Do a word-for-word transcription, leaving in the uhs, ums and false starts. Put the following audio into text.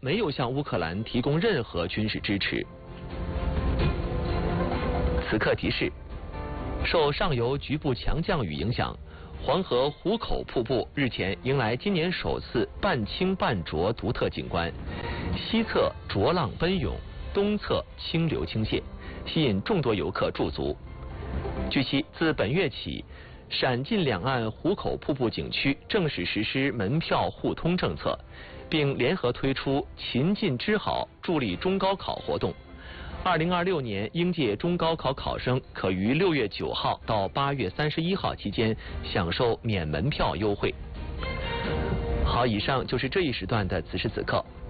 没有向乌克兰提供任何军事支持。此刻提示：受上游局部强降雨影响，黄河壶口瀑布日前迎来今年首次半清半浊独特景观，西侧浊浪奔涌，东侧清流倾泻，吸引众多游客驻足。据悉，自本月起，陕晋两岸壶口瀑布景区正式实施门票互通政策，并联合推出秦晋知好助力中高考活动。二零二六年应届中高考考生可于六月九号到八月三十一号期间享受免门票优惠。好，以上就是这一时段的此时此刻。